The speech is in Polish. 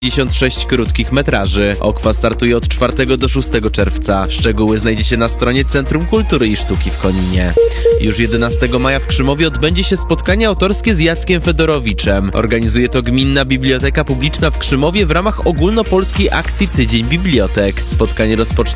56 krótkich metraży. Okwa startuje od 4 do 6 czerwca. Szczegóły znajdziecie na stronie Centrum Kultury i Sztuki w Koninie. Już 11 maja w Krzymowie odbędzie się spotkanie autorskie z Jackiem Fedorowiczem. Organizuje to Gminna Biblioteka Publiczna w Krzymowie w ramach ogólnopolskiej akcji Tydzień Bibliotek. Spotkanie rozpocznie